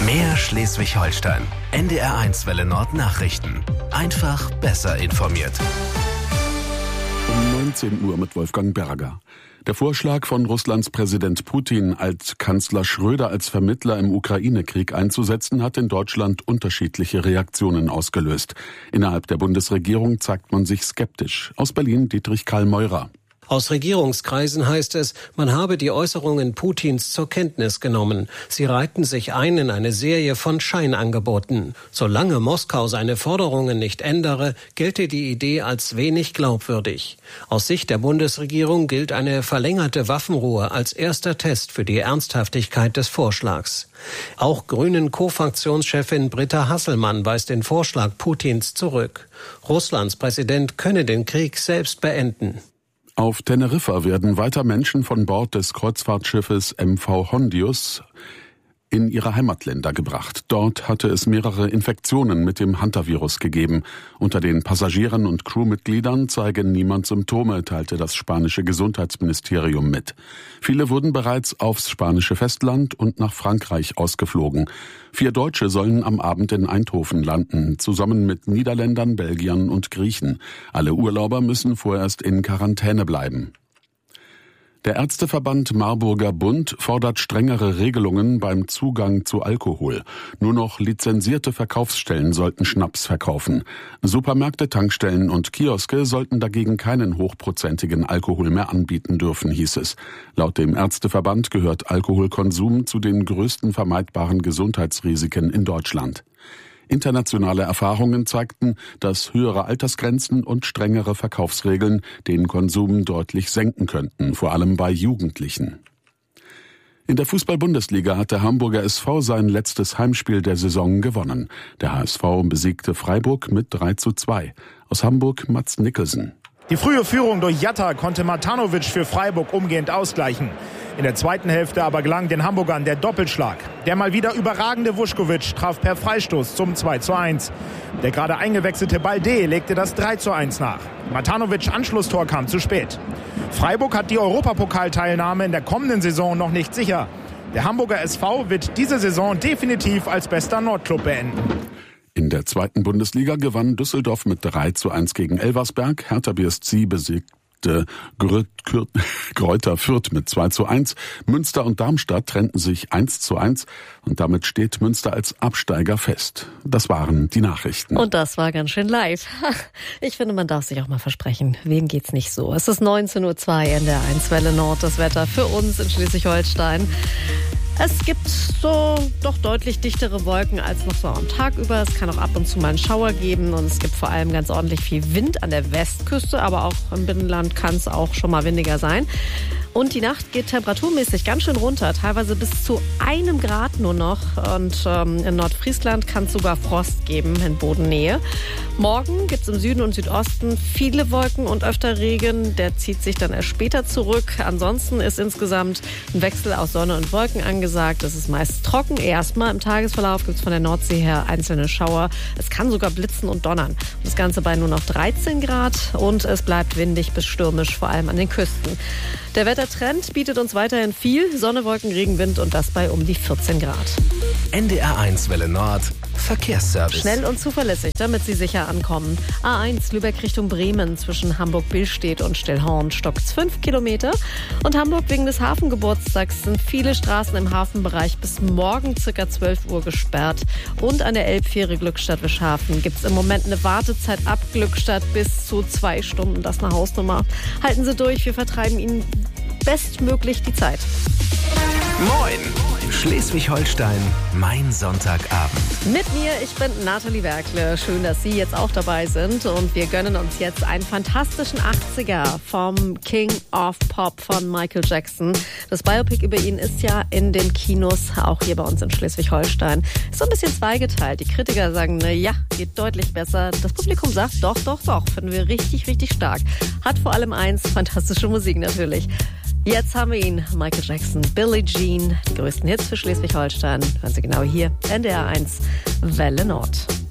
Mehr Schleswig-Holstein. NDR1 Welle Nord Nachrichten. Einfach besser informiert. Um 19 Uhr mit Wolfgang Berger. Der Vorschlag von Russlands Präsident Putin, als Kanzler Schröder als Vermittler im Ukraine-Krieg einzusetzen, hat in Deutschland unterschiedliche Reaktionen ausgelöst. Innerhalb der Bundesregierung zeigt man sich skeptisch. Aus Berlin Dietrich Karl Meurer. Aus Regierungskreisen heißt es, man habe die Äußerungen Putins zur Kenntnis genommen. Sie reihten sich ein in eine Serie von Scheinangeboten. Solange Moskau seine Forderungen nicht ändere, gelte die Idee als wenig glaubwürdig. Aus Sicht der Bundesregierung gilt eine verlängerte Waffenruhe als erster Test für die Ernsthaftigkeit des Vorschlags. Auch Grünen-Co-Fraktionschefin Britta Hasselmann weist den Vorschlag Putins zurück. Russlands Präsident könne den Krieg selbst beenden. Auf Teneriffa werden weiter Menschen von Bord des Kreuzfahrtschiffes MV Hondius in ihre Heimatländer gebracht. Dort hatte es mehrere Infektionen mit dem Hantavirus gegeben. Unter den Passagieren und Crewmitgliedern zeige niemand Symptome, teilte das spanische Gesundheitsministerium mit. Viele wurden bereits aufs spanische Festland und nach Frankreich ausgeflogen. 4 Deutsche sollen am Abend in Eindhoven landen, zusammen mit Niederländern, Belgiern und Griechen. Alle Urlauber müssen vorerst in Quarantäne bleiben. Der Ärzteverband Marburger Bund fordert strengere Regelungen beim Zugang zu Alkohol. Nur noch lizenzierte Verkaufsstellen sollten Schnaps verkaufen. Supermärkte, Tankstellen und Kioske sollten dagegen keinen hochprozentigen Alkohol mehr anbieten dürfen, hieß es. Laut dem Ärzteverband gehört Alkoholkonsum zu den größten vermeidbaren Gesundheitsrisiken in Deutschland. Internationale Erfahrungen zeigten, dass höhere Altersgrenzen und strengere Verkaufsregeln den Konsum deutlich senken könnten, vor allem bei Jugendlichen. In der Fußball-Bundesliga hat der Hamburger SV sein letztes Heimspiel der Saison gewonnen. Der HSV besiegte Freiburg mit 3:2. Aus Hamburg Mats Nicholson. Die frühe Führung durch Jatta konnte Matanovic für Freiburg umgehend ausgleichen. In der zweiten Hälfte aber gelang den Hamburgern der Doppelschlag. Der mal wieder überragende Vuskovic traf per Freistoß zum 2:1. Der gerade eingewechselte Balde legte das 3:1 nach. Matanovic' Anschlusstor kam zu spät. Freiburg hat die Europapokalteilnahme in der kommenden Saison noch nicht sicher. Der Hamburger SV wird diese Saison definitiv als bester Nordclub beenden. In der zweiten Bundesliga gewann Düsseldorf mit 3:1 gegen Elversberg. Hertha BSC besiegte Greuther Fürth mit 2:1. Münster und Darmstadt trennten sich 1:1 und damit steht Münster als Absteiger fest. Das waren die Nachrichten. Und das war ganz schön live. Ich finde, man darf sich auch mal versprechen. Wem geht's nicht so? Es ist 19:02 Uhr in der 1 Welle Nord. Das Wetter für uns in Schleswig-Holstein. Es gibt so doch deutlich dichtere Wolken als noch so am Tag über. Es kann auch ab und zu mal einen Schauer geben und es gibt vor allem ganz ordentlich viel Wind an der Westküste, aber auch im Binnenland kann es auch schon mal windiger sein. Und die Nacht geht temperaturmäßig ganz schön runter, teilweise bis zu 1 Grad nur noch. Und in Nordfriesland kann es sogar Frost geben in Bodennähe. Morgen gibt es im Süden und Südosten viele Wolken und öfter Regen. Der zieht sich dann erst später zurück. Ansonsten ist insgesamt ein Wechsel aus Sonne und Wolken angesagt. Es ist meist trocken. Erstmal im Tagesverlauf gibt es von der Nordsee her einzelne Schauer. Es kann sogar blitzen und donnern. Das Ganze bei nur noch 13 Grad und es bleibt windig bis stürmisch, vor allem an den Küsten. Der Wettertrend bietet uns weiterhin viel Sonne, Wolken, Regen, Wind und das bei um die 14 Grad. NDR1 Welle Nord Verkehrsservice. Schnell und zuverlässig, damit Sie sicher ankommen. A1 Lübeck Richtung Bremen zwischen Hamburg-Billstedt und Stellhorn stockt's 5 Kilometer. Und Hamburg wegen des Hafengeburtstags sind viele Straßen im Hafenbereich bis morgen ca. 12 Uhr gesperrt. Und an der Elbfähre Glückstadt-Wischhafen gibt's im Moment eine Wartezeit ab Glückstadt bis zu 2 Stunden. Das ist eine Hausnummer. Halten Sie durch, wir vertreiben Ihnen bestmöglich die Zeit. Moin! Schleswig-Holstein, mein Sonntagabend. Mit mir, ich bin Nathalie Werkle. Schön, dass Sie jetzt auch dabei sind. Und wir gönnen uns jetzt einen fantastischen 80er vom King of Pop von Michael Jackson. Das Biopic über ihn ist ja in den Kinos, auch hier bei uns in Schleswig-Holstein. Ist so ein bisschen zweigeteilt. Die Kritiker sagen, ja, geht deutlich besser. Das Publikum sagt, doch, finden wir richtig, richtig stark. Hat vor allem eins, fantastische Musik natürlich. Jetzt haben wir ihn, Michael Jackson, Billie Jean, die größten Hits für Schleswig-Holstein. Hören Sie genau hier, NDR1 Welle Nord.